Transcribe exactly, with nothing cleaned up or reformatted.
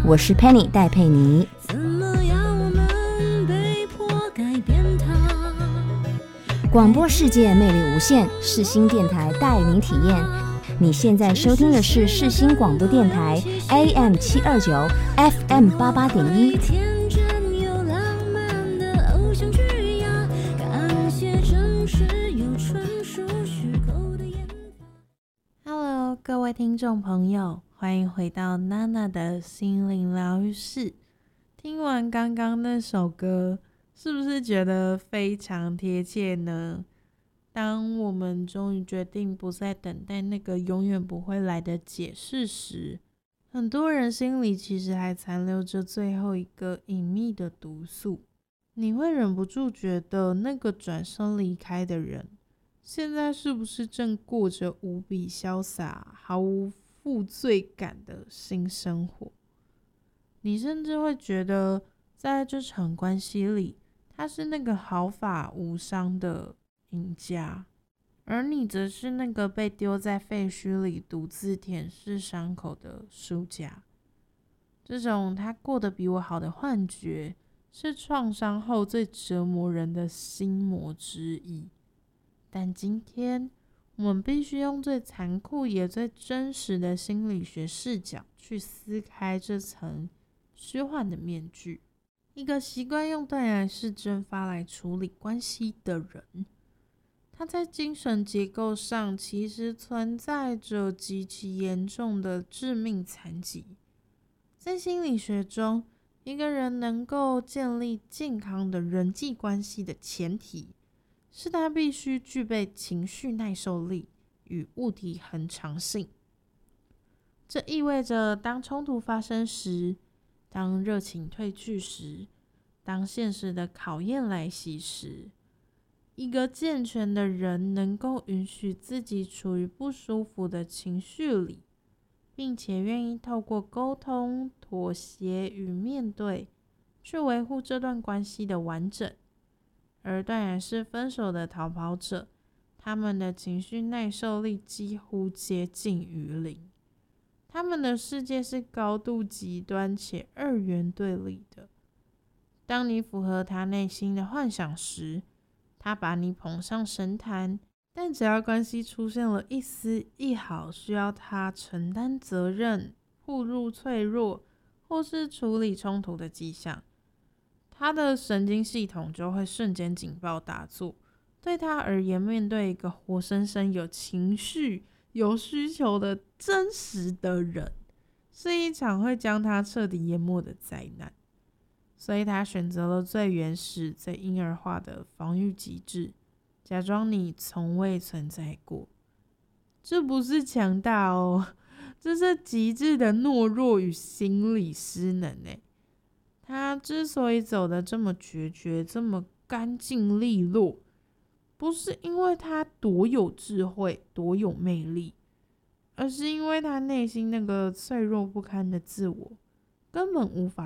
我是 Penny 戴佩妮。 怎么样我们被迫改变它？ 广播世界魅力无限，世新电台带你体验。你现在收听的是世新广播电台 A M 七二九 F M 八八点一。 天真又浪漫的偶像剧呀，感谢真实又纯属虚构的演。 Hello， 各位听众朋友，欢迎回到娜娜的心灵疗愈室。听完刚刚那首歌，是不是觉得非常贴切呢？当我们终于决定不再等待那个永远不会来的解释时，很多人心里其实还残留着最后一个隐秘的毒素。你会忍不住觉得那个转身离开的人，现在是不是正过着无比潇洒、毫无负罪感的新生活？你甚至会觉得，在这场关系里，他是那个毫发无伤的赢家，而你则是那个被丢在废墟里独自舔舐伤口的输家。这种他过得比我好的幻觉，是创伤后最折磨人的心魔之一。但今天我们必须用最残酷也最真实的心理学视角去撕开这层虚幻的面具。一个习惯用断然式蒸发来处理关系的人，他在精神结构上其实存在着极其严重的致命残疾。在心理学中，一个人能够建立健康的人际关系的前提，是他必须具备情绪耐受力与物体恒常性。这意味着当冲突发生时，当热情褪去时，当现实的考验来袭时，一个健全的人能够允许自己处于不舒服的情绪里，并且愿意透过沟通、妥协与面对，去维护这段关系的完整。而断然是分手的逃跑者，他们的情绪耐受力几乎接近于零。他们的世界是高度极端且二元对立的。当你符合他内心的幻想时，他把你捧上神坛，但只要关系出现了一丝一毫需要他承担责任、暴露脆弱或是处理冲突的迹象，他的神经系统就会瞬间警报大作。对他而言，面对一个活生生有情绪、有需求的真实的人，是一场会将他彻底淹没的灾难。所以他选择了最原始、最婴儿化的防御机制，假装你从未存在过。这不是强大哦，这是极致的懦弱与心理失能耶。他之所以走得这么决绝，这么干净利落，不是因为他多有智慧、多有魅力，而是因为他内心那个脆弱不堪的自我根本无法